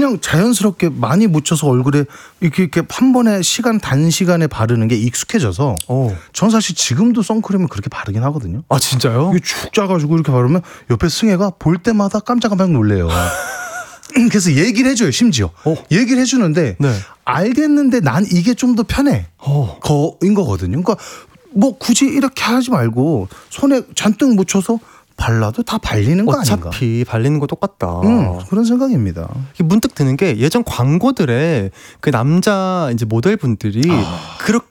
그냥 자연스럽게 많이 묻혀서 얼굴에 이렇게 한 번에 단시간에 바르는 게 익숙해져서 전 사실 지금도 선크림을 그렇게 바르긴 하거든요. 아 진짜요? 이게 축 짜가지고 이렇게 바르면 옆에 승혜가 볼 때마다 깜짝깜짝 놀래요. 그래서 얘기를 해줘요. 심지어 얘기를 해주는데 네. 알겠는데 난 이게 좀 더 편해 거인 거거든요. 그러니까 뭐 굳이 이렇게 하지 말고 손에 잔뜩 묻혀서 발라도 다 발리는 거 아닌가. 어차피 발리는 거 똑같다. 그런 생각입니다. 문득 드는 게 예전 광고들에 그 남자 이제 모델분들이 그렇게